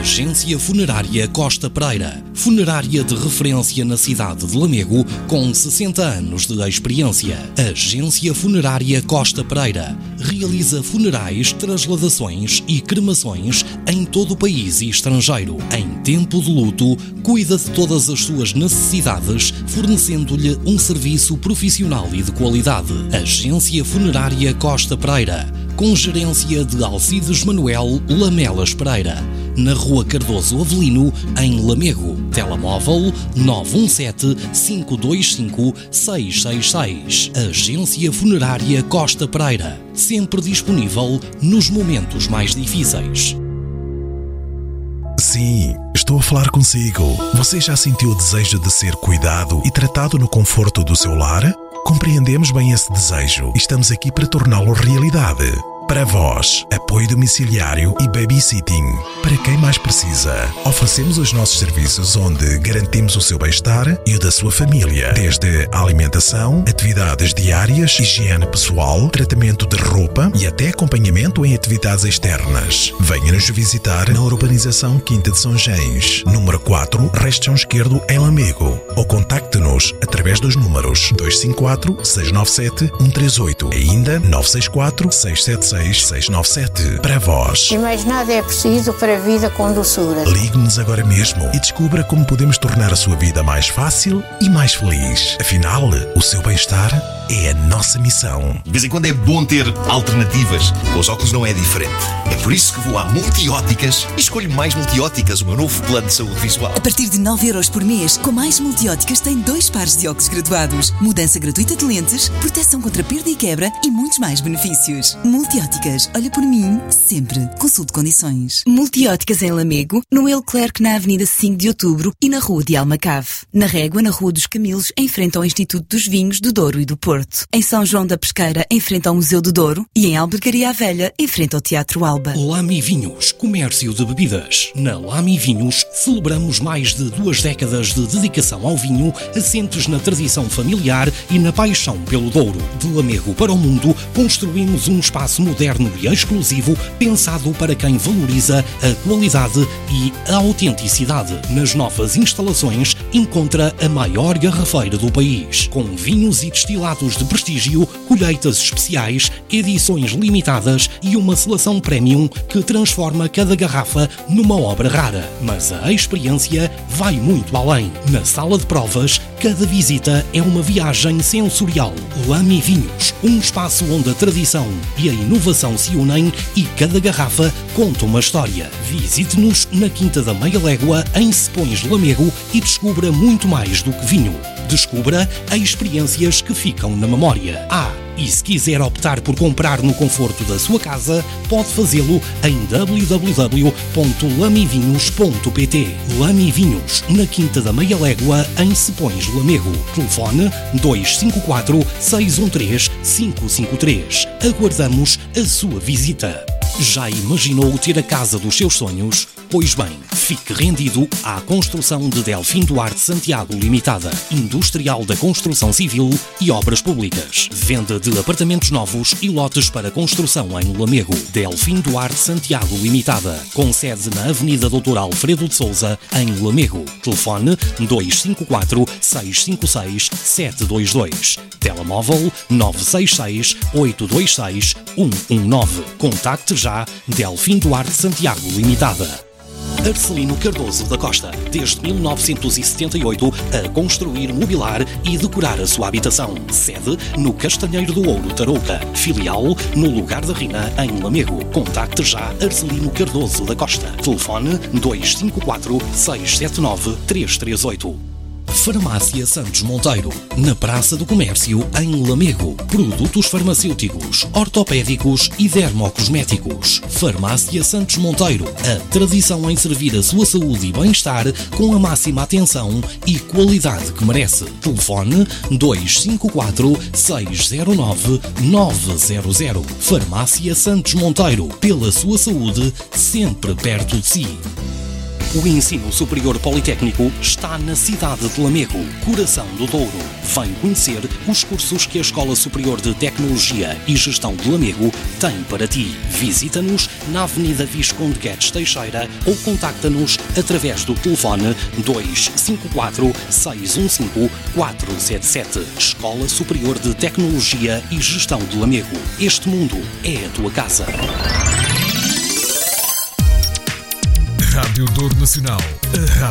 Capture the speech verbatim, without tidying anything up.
Agência Funerária Costa Pereira. Funerária de referência na cidade de Lamego, com sessenta anos de experiência. Agência Funerária Costa Pereira. Realiza funerais, trasladações e cremações em todo o país e estrangeiro. Em tempo de luto, cuida de todas as suas necessidades, fornecendo-lhe um serviço profissional e de qualidade. Agência Funerária Costa Pereira, com gerência de Alcides Manuel Lamelas Pereira, na Rua Cardoso Avelino, em Lamego. Telemóvel nove um sete, cinco dois cinco, seis seis seis. Agência Funerária Costa Pereira, sempre disponível nos momentos mais difíceis. Sim, estou a falar consigo. Você já sentiu o desejo de ser cuidado e tratado no conforto do seu lar? Compreendemos bem esse desejo e estamos aqui para torná-lo realidade. Para vós, apoio domiciliário e babysitting. Para quem mais precisa, oferecemos os nossos serviços onde garantimos o seu bem-estar e o da sua família. Desde a alimentação, atividades diárias, higiene pessoal, tratamento de roupa e até acompanhamento em atividades externas. Venha-nos visitar na urbanização Quinta de São Gens, número quatro, Restão Esquerdo, em Lamego. Ou contacte-nos através dos números dois cinco quatro, seis nove sete, um três oito e ainda nove seis quatro, seis sete seis, seis nove sete. Para vós. E mais nada é preciso para a vida com doçura. Ligue-nos agora mesmo e descubra como podemos tornar a sua vida mais fácil e mais feliz. Afinal, o seu bem-estar é a nossa missão. De vez em quando é bom ter alternativas. Com os óculos não é diferente. É por isso que vou à Multióticas e escolho Mais Multióticas, o meu novo plano de saúde visual. A partir de nove euros por mês, com Mais Multióticas tem dois pares de óculos graduados, mudança gratuita de lentes, proteção contra perda e quebra e muitos mais benefícios. Multióticas, olha por mim, sempre. Consulte condições. Multióticas em Lamego, no Leclerc na Avenida cinco de Outubro e na Rua de Almacave. Na Régua, na Rua dos Camilos, em frente ao Instituto dos Vinhos do Douro e do Porto. Em São João da Pesqueira, em frente ao Museu do Douro. E em Albergaria à Velha, em frente ao Teatro Alba. Lamy Vinhos, comércio de bebidas. Na Lamy Vinhos, celebramos mais de duas décadas de dedicação ao vinho, assentes na tradição familiar e na paixão pelo Douro. De Lamego para o mundo, construímos um espaço moderno e exclusivo, pensado para quem valoriza a qualidade e a autenticidade. Nas novas instalações, encontra a maior garrafeira do país, com vinhos e destilados de prestígio, colheitas especiais, edições limitadas e uma seleção premium que transforma cada garrafa numa obra rara. Mas a experiência vai muito além. Na sala de provas, cada visita é uma viagem sensorial. Lamy Vinhos, um espaço onde a tradição e a inovação se unem e cada garrafa conta uma história. Visite-nos na Quinta da Meia Légua, em Sepões, Lamego, e descubra muito mais do que vinho. Descubra experiências que ficam na memória. Ah, e se quiser optar por comprar no conforto da sua casa, pode fazê-lo em w w w ponto lamy vinhos ponto p t. Lamy Vinhos, na Quinta da Meia Légua, em Sepões, Lamego. Telefone dois cinco quatro, seis um três, cinco cinco três. Aguardamos a sua visita. Já imaginou ter a casa dos seus sonhos? Pois bem, fique rendido à construção de Delfim Duarte Santiago Limitada, industrial da construção civil e obras públicas. Venda de apartamentos novos e lotes para construção em Lamego. Delfim Duarte Santiago Limitada, com sede na Avenida doutor Alfredo de Sousa, em Lamego. Telefone dois cinco quatro, seis cinco seis, sete dois dois. Telemóvel nove seis seis, oito dois seis, um um nove. Contacte já Delfim Duarte Santiago Limitada. Arcelino Cardoso da Costa, desde mil novecentos e setenta e oito, a construir, mobilar e decorar a sua habitação. Sede no Castanheiro do Ouro, Tarouca. Filial no Lugar da Rina, em Lamego. Contacte já Arcelino Cardoso da Costa. Telefone dois cinco quatro, seis sete nove, três três oito. Farmácia Santos Monteiro, na Praça do Comércio, em Lamego. Produtos farmacêuticos, ortopédicos e dermocosméticos. Farmácia Santos Monteiro, a tradição em servir a sua saúde e bem-estar com a máxima atenção e qualidade que merece. Telefone dois cinco quatro, seis zero nove, nove zero zero. Farmácia Santos Monteiro, pela sua saúde, sempre perto de si. O ensino superior politécnico está na cidade de Lamego, coração do Douro. Vem conhecer os cursos que a Escola Superior de Tecnologia e Gestão de Lamego tem para ti. Visita-nos na Avenida Visconde Guedes Teixeira ou contacta-nos através do telefone dois cinco quatro, seis um cinco, quatro sete sete. Escola Superior de Tecnologia e Gestão de Lamego. Este mundo é a tua casa. Rádio Douro Nacional, a rádio